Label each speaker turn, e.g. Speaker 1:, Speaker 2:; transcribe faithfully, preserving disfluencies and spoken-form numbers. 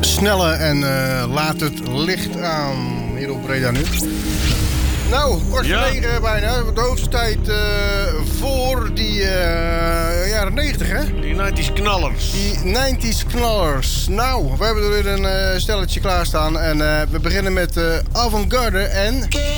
Speaker 1: snelle en uh, laat het licht aan. Hier op Breda nu. Nou, kwart voor
Speaker 2: Ja.
Speaker 1: negen bijna. De hoogste tijd uh, voor die uh, jaren negentig, hè?
Speaker 2: Die negentig knallers.
Speaker 1: Die negentig knallers. Nou, we hebben er weer een uh, stelletje klaarstaan. En uh, we beginnen met uh, Avant Garde en...